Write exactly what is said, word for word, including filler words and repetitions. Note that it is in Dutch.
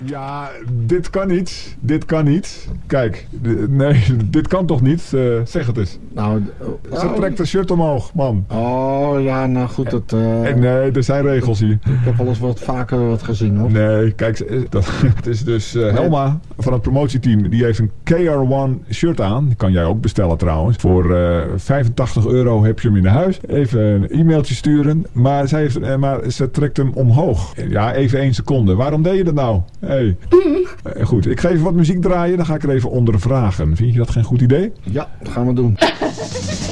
Ja, dit kan niet. Dit kan niet. Kijk, d- nee, dit kan toch niet? Uh, zeg het eens. Nou, uh, Ze trekt de shirt omhoog, man. Oh, ja, nou goed. Dat, uh, en, nee, er zijn regels hier. Ik heb wel eens wat vaker wat gezien, hoor. Nee, kijk, dat, het is dus uh, Helma van het promotieteam. Die heeft een K R één shirt aan. Die kan jij ook bestellen trouwens. Voor uh, vijfentachtig euro heb je hem in huis. Even een e-mailtje sturen. Maar, zij heeft, uh, maar ze trekt hem omhoog. Ja, even één seconde. Waarom deed je dat nou? Hey. Uh, goed, ik ga even wat muziek draaien. Dan ga ik er even onder vragen. Vind je dat geen goed idee? Ja, dat gaan we doen.